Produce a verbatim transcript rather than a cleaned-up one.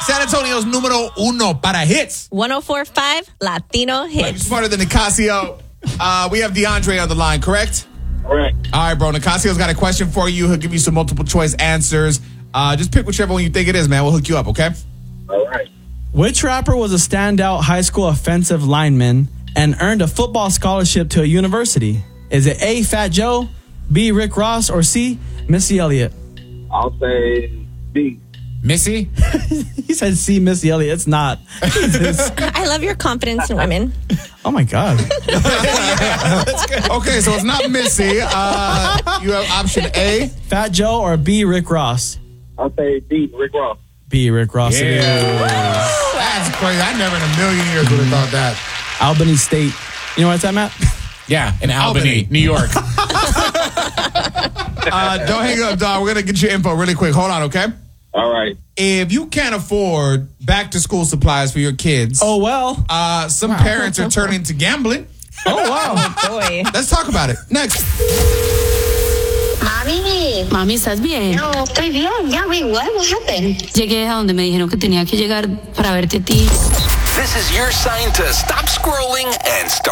San Antonio's numero uno para hits. one oh four point five Latino You're Hits. smarter than Nicasio. Uh, we have DeAndre on the line, correct? Correct. All right, bro. Nicasio's got a question for you. He'll give you some multiple choice answers. Uh, just pick whichever one you think it is, man. We'll hook you up, okay? All right. Which rapper was a standout high school offensive lineman and earned a football scholarship to a university? Is it A, Fat Joe, B, Rick Ross, or C, Missy Elliott? I'll say B. Missy? He said C, Missy Elliott. It's not. Jesus. I love your confidence in women. Oh, my God. Okay, so it's not Missy. Uh, you have option A. Fat Joe or B, Rick Ross? I'll say B. Rick Ross. B, Rick Ross. it is. That's crazy. I never in a million years would have thought that. Albany State. You know where it's at, Matt? Yeah, in Albany, Albany. New York. Uh, don't hang up, dog. We're going to get your info really quick. Hold on, okay? All right. If you can't afford back-to-school supplies for your kids, Oh, well. uh, some parents are turning to gambling. Oh, wow. Boy. Let's talk about it. Next. Mami, Mami, ¿estás bien? no, estoy bien. Ya, wait, what? What happened? Llegué a donde me dijeron que tenía que llegar para verte a ti. This is your sign to stop scrolling and start